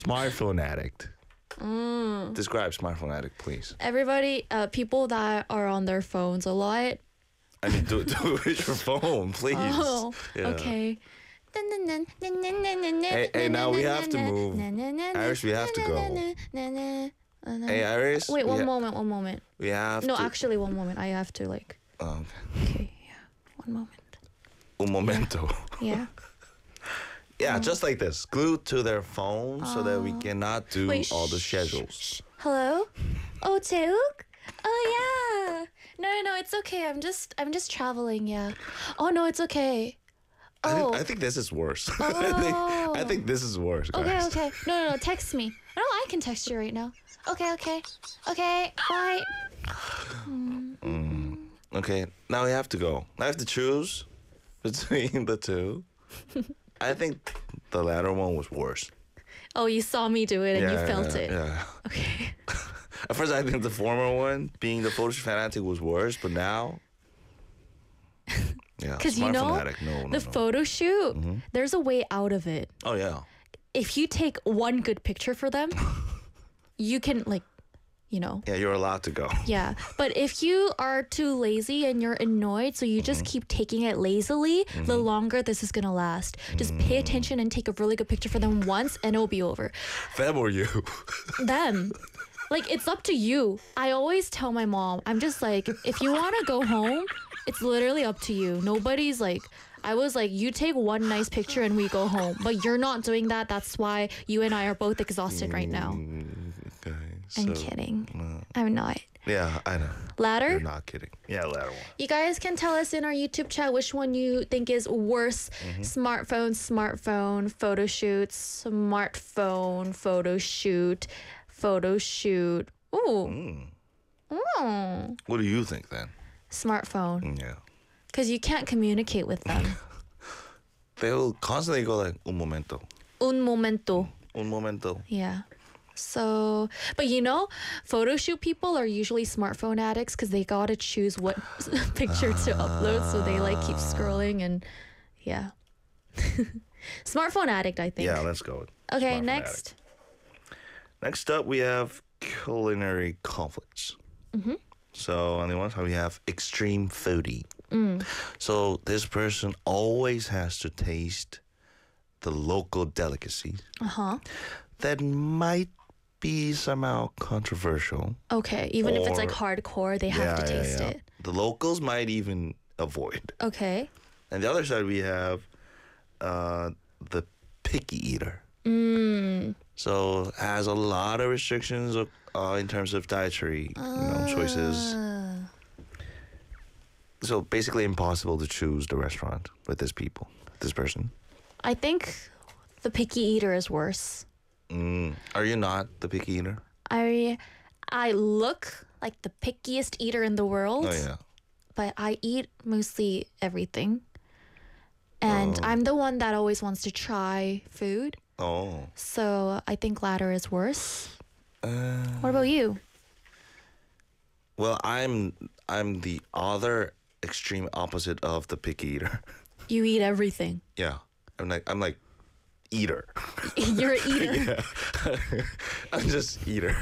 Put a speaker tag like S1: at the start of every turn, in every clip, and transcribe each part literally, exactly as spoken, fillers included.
S1: Smartphone addict.
S2: Mm.
S1: Describe smartphone addict, please.
S2: Everybody, uh, people that are on their phones a lot.
S1: I mean, do, do it with your phone, please.
S2: Oh,
S1: Yeah.
S2: okay.
S1: Hey, hey, now we have to move. Iris, we have to go. Hey, Iris.
S2: Wait,
S1: we
S2: one
S1: ha-
S2: moment, one moment.
S1: We have
S2: No,
S1: to.
S2: actually, one moment. I have to like.
S1: Oh,
S2: Okay, yeah, one moment.
S1: un momento.
S2: Yeah.
S1: Yeah, just like this. Glued to their phone so that we cannot do
S2: Wait,
S1: all the
S2: shh,
S1: schedules.
S2: shh. Hello? Oh, Taeuk? Oh yeah. No, no, no, it's okay. I'm just, I'm just traveling. Yeah. Oh no, it's okay.
S1: I, think,
S2: Oh.
S1: I think this is worse. I, think, I
S2: Oh.
S1: think this is worse,
S2: Okay,
S1: guys.
S2: okay. No, no, no. Text me. No, I can text you right now. Okay, okay. Okay, bye.
S1: Okay, now we have to go. I have to choose between the two. I think the latter one was worse.
S2: Oh, you saw me do it and you felt
S1: yeah,
S2: it.
S1: Yeah.
S2: Okay.
S1: At first, I think the former one, being the photo fanatic, was worse, but now, yeah.
S2: Because you
S1: smartphone
S2: know,
S1: addict, no, no,
S2: the
S1: no.
S2: photo shoot, there's a way out of it.
S1: Oh yeah.
S2: If you take one good picture for them, you can like, you know,
S1: Yeah, you're allowed to go.
S2: yeah. But if you are too lazy and you're annoyed, so you just keep taking it lazily, the longer this is gonna last. Just pay attention and take a really good picture for them once, and it'll be over.
S1: Them or you?
S2: Them. Like, it's up to you. I always tell my mom, I'm just like, if you want to go home, it's literally up to you. Nobody's like, I was like, you take one nice picture and we go home. But you're not doing that. That's why you and I are both exhausted right now.
S1: Okay,
S2: I'm
S1: so-
S2: kidding. I'm not.
S1: Yeah, I know.
S2: Ladder?
S1: You're not kidding. Yeah, latter one.
S2: You guys can tell us in our YouTube chat which one you think is worse. Smartphone, smartphone, photo shoot, smartphone, photo shoot, photo shoot. Ooh. Mm.
S1: What do you think then?
S2: Smartphone.
S1: Yeah.
S2: Because you can't communicate with them.
S1: They'll constantly go like, un momento.
S2: Un momento.
S1: Un momento.
S2: Yeah. So, but you know, photo shoot people are usually smartphone addicts because they gotta choose what picture to upload. So they like keep scrolling and yeah. Smartphone addict, I think.
S1: Yeah, let's go. with
S2: Okay,
S1: smartphone
S2: next.
S1: addict. Next up, we have culinary conflicts.
S2: Mm-hmm.
S1: So on the one side, we have extreme foodie.
S2: Mm.
S1: So this person always has to taste the local delicacies
S2: Uh huh.
S1: that might be somehow controversial.
S2: Okay, even if it's like
S1: Or-
S2: hardcore, they have to
S1: Yeah, yeah,
S2: taste
S1: yeah.
S2: it.
S1: The locals might even avoid.
S2: Okay.
S1: And the other side, we have uh, the picky eater.
S2: Mm.
S1: So has a lot of restrictions uh, in terms of dietary you know, choices.
S2: Uh,
S1: So basically impossible to choose the restaurant with this people, this person.
S2: I think the picky eater is worse.
S1: Mm. Are you not the picky eater?
S2: I I look like the pickiest eater in the world.
S1: Oh yeah.
S2: But I eat mostly everything. And
S1: Oh.
S2: I'm the one that always wants to try food.
S1: Oh.
S2: So I think latter is worse.
S1: Uh,
S2: What about you?
S1: well, I'm I'm the other extreme opposite of the picky eater.
S2: You eat everything.
S1: Yeah. I'm like I'm like eater.
S2: You're an eater.
S1: Yeah. I'm just eater.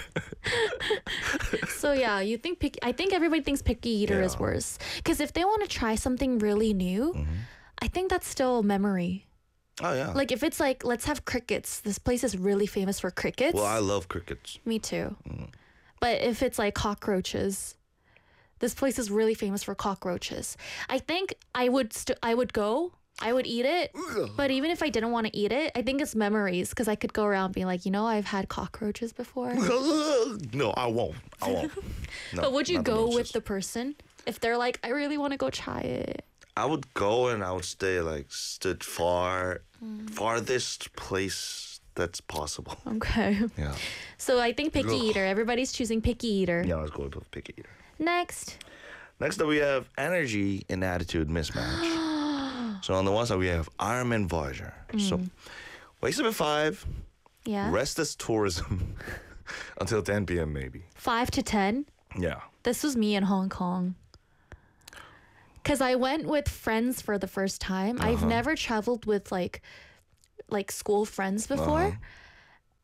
S2: So yeah, you think pick I think everybody thinks picky eater is
S1: Yeah.
S2: worse. Because if they want to try something really new, I think that's still memory.
S1: Oh yeah.
S2: Like if it's like, let's have crickets. This place is really famous for crickets.
S1: well, I love crickets.
S2: Me too. But if it's like cockroaches, this place is really famous for cockroaches. I think I would st- I would go. I would eat it. But even if I didn't want to eat it, I think it's memories because I could go around being like, you know, I've had cockroaches before.
S1: No, I won't. I won't. No,
S2: But would you
S1: not the
S2: go with
S1: Moses.
S2: the person if they're like, I really want to go try it?
S1: I would go and I would stay like stood far, farthest place that's possible.
S2: Okay.
S1: Yeah.
S2: So I think picky
S1: Ugh.
S2: eater. Everybody's choosing picky eater.
S1: Yeah, let's go with the picky eater.
S2: Next.
S1: Next up, we have energy and attitude mismatch. So on the one side, we have Ironman Voyager. So wakes up at five,
S2: Yeah.
S1: rest as tourism until ten p.m. maybe.
S2: Five to ten.
S1: Yeah.
S2: This was me in Hong Kong. Cause I went with friends for the first time. I've never traveled with like like school friends before.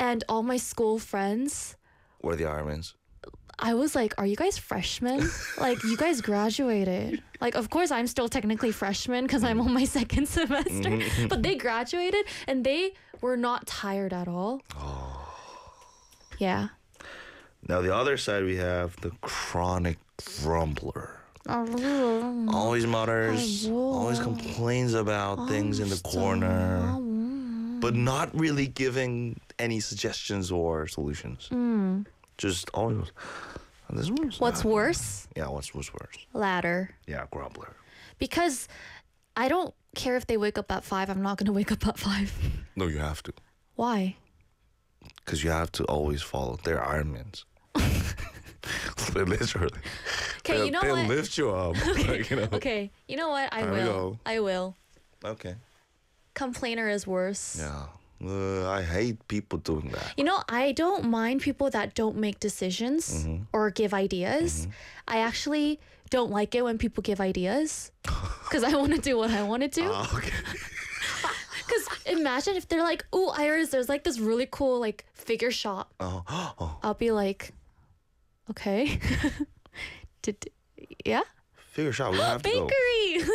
S2: and all my school friends,
S1: Were the Ironmans?
S2: I was like, are you guys freshmen? Like, you guys graduated. Like, of course, I'm still technically freshman because I'm on my second semester. But they graduated and they were not tired at all.
S1: Oh.
S2: Yeah.
S1: Now the other side we have the chronic grumbler. Always mutters, always complains about things in the corner, but not really giving any suggestions or solutions.
S2: Mm.
S1: Just always. This one's
S2: What's
S1: not-
S2: worse?
S1: Yeah, what's what's worse?
S2: Ladder.
S1: Yeah, grumbler.
S2: Because I don't care if they wake up at five. I'm not going to wake up at five.
S1: No, you have to,
S2: Why?
S1: because you have to always follow. They're Ironmans. They literally.
S2: Okay,
S1: they'll,
S2: you know
S1: they'll
S2: what?
S1: lift you up. Like, you know.
S2: Okay, you know what? I
S1: There we
S2: will.
S1: go.
S2: I will.
S1: Okay.
S2: Complainer is worse.
S1: Yeah. Uh, I hate people doing that.
S2: You know, I don't mind people that don't make decisions
S1: Mm-hmm.
S2: or give ideas. I actually don't like it when people give ideas because I want to do what I want to do.
S1: Ah, okay.
S2: Because imagine if they're like, "Ooh, Iris, there's like this really cool like figure shop."
S1: Oh, oh.
S2: I'll be like, "Okay, did yeah,
S1: Figure shot. We have to go.
S2: bakery."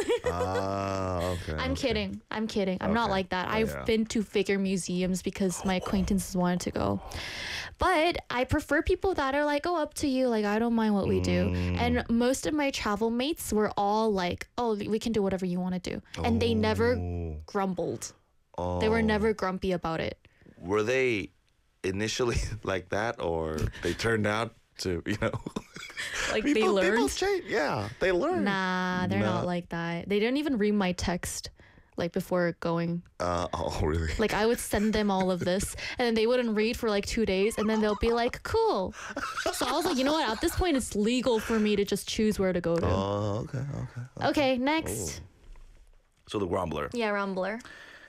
S1: Ah, okay.
S2: I'm
S1: okay.
S2: kidding. I'm kidding. I'm not
S1: Okay.
S2: like that.
S1: Oh,
S2: I've
S1: yeah.
S2: been to figure museums because my acquaintances wanted to go. But I prefer people that are like, oh, up to you. Like, I don't mind what we do.
S1: Mm.
S2: And most of my travel mates were all like, oh, we can do whatever you want to do. And they never
S1: Oh.
S2: grumbled.
S1: Oh.
S2: They were never grumpy about it.
S1: Were they initially like that, or they turned out to, you know?
S2: Like,
S1: people,
S2: they learned.
S1: People change. Yeah, they learn.
S2: Nah, they're
S1: Nah.
S2: not like that. They didn't even read my text like before going.
S1: Uh, oh, really?
S2: Like, I would send them all of this and then they wouldn't read for like two days and then they'll be like, cool. So I was like, you know what? At this point, it's legal for me to just choose where to go to.
S1: Oh, okay, okay.
S2: Okay, next.
S1: So the grumbler.
S2: Yeah, Rumbler.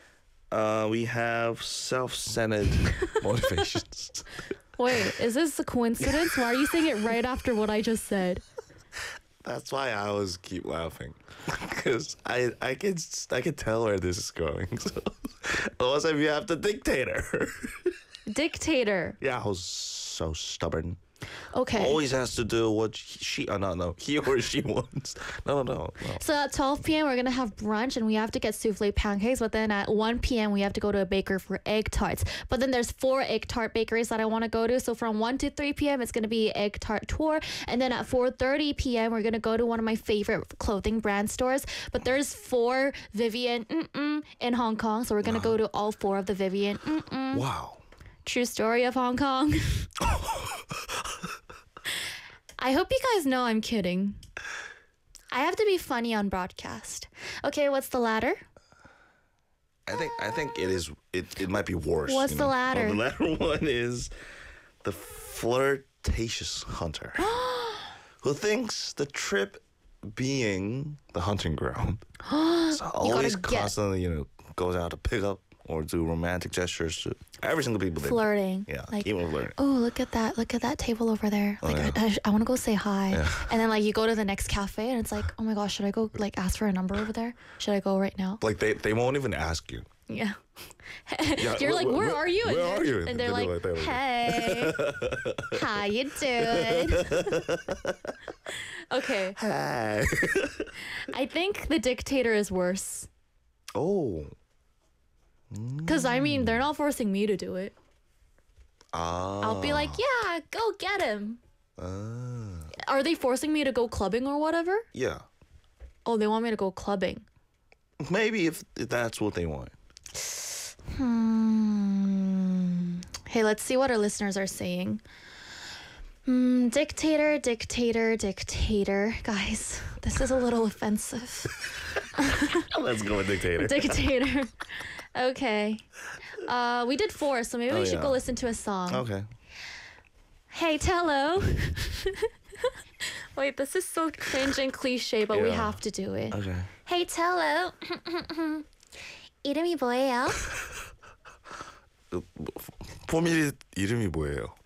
S1: Uh, we have self-centered motivations.
S2: Wait, is this a coincidence? Why are you saying it right after what I just said?
S1: That's why I always keep laughing, because I I can I can tell where this is going. So, otherwise, if you have the dictator.
S2: Dictator.
S1: Yeah, who's so stubborn.
S2: Okay.
S1: Always has to do what she. Oh no, no, he or she wants. No, no, no.
S2: So at twelve p.m. we're gonna have brunch and we have to get souffle pancakes. But then at one p.m. we have to go to a baker for egg tarts. But then there's four egg tart bakeries that I want to go to. So from one to three p.m. it's gonna be egg tart tour. And then at four thirty p.m. we're gonna go to one of my favorite clothing brand stores. But there's four Vivian mm-mm in Hong Kong. So we're gonna go to all four of the Vivian mm-mm.
S1: Wow.
S2: True story of Hong Kong. I hope you guys know I'm kidding. I have to be funny on broadcast. Okay, what's the ladder?
S1: I think I think it is. It, it might be worse.
S2: What's
S1: you
S2: the
S1: know?
S2: latter?
S1: Oh, the latter one is the flirtatious hunter, who thinks the trip being the hunting ground. So always
S2: get-
S1: constantly, you know, goes out to pick up or do romantic gestures to every single people. they-
S2: Flirting.
S1: Yeah,
S2: Like,
S1: keep on flirting.
S2: oh, look at that. Look at that table over there. Like,
S1: yeah.
S2: I, I, I want to go say hi. And then, like, you go to the next cafe and it's like, oh my gosh, should I go, like, ask for a number over there? Should I go right now?
S1: Like they, they won't even ask you.
S2: Yeah.
S1: Yeah,
S2: You're
S1: wh-
S2: like,
S1: wh-
S2: where
S1: wh-
S2: are you? And
S1: where
S2: they're-
S1: are you?
S2: And
S1: And
S2: they're
S1: they're
S2: like,
S1: like- they're like-
S2: hey, how you doing? Okay.
S1: Hey.
S2: I think the dictator is worse.
S1: Oh.
S2: Because, I mean, they're not forcing me to do it.
S1: Ah.
S2: I'll be like, yeah, go get him.
S1: Ah.
S2: Are they forcing me to go clubbing or whatever?
S1: Yeah.
S2: Oh, they want me to go clubbing.
S1: Maybe if, if that's what they want.
S2: Hmm. Hey, let's see what our listeners are saying. Hmm, dictator, dictator, dictator. Guys, this is a little offensive.
S1: Let's go with dictator.
S2: Dictator. Okay. Uh, we did four, so maybe
S1: Oh,
S2: we should
S1: yeah.
S2: go listen to a song.
S1: Okay.
S2: Hey, Tello. Wait, this is so cringe and cliche, but we
S1: Yeah.
S2: have to do it.
S1: Okay.
S2: Hey, Tello. 이름이 뭐예요?
S1: 포밀 이름이 뭐예요?